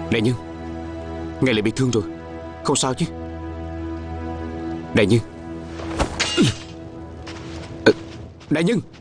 Đại nhân, ngài lại bị thương rồi, không sao chứ? Đại nhân. Đại nhân,